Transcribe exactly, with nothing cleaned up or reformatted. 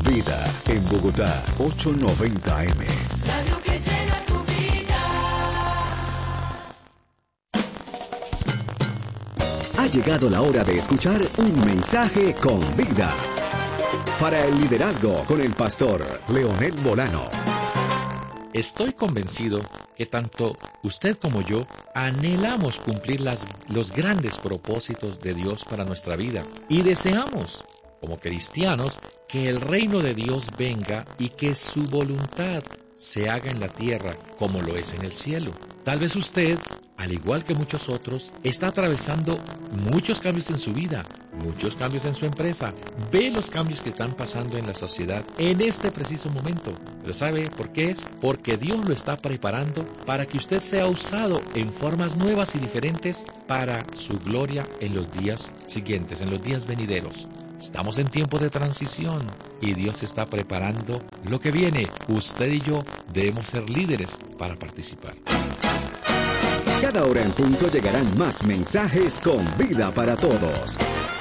Vida, en Bogotá, ochocientos noventa eme. Radio que llena tu vida. Ha llegado la hora de escuchar un mensaje con vida. Para el liderazgo con el pastor Leonel Molano. Estoy convencido que tanto usted como yo anhelamos cumplir las, los grandes propósitos de Dios para nuestra vida y deseamos, como cristianos, que el reino de Dios venga y que su voluntad se haga en la tierra como lo es en el cielo. Tal vez usted, al igual que muchos otros, está atravesando muchos cambios en su vida, muchos cambios en su empresa. Ve los cambios que están pasando en la sociedad en este preciso momento. ¿Pero sabe por qué es? Porque Dios lo está preparando para que usted sea usado en formas nuevas y diferentes para su gloria en los días siguientes, en los días venideros. Estamos en tiempo de transición y Dios está preparando lo que viene. Usted y yo debemos ser líderes para participar. Cada hora en punto llegarán más mensajes con vida para todos.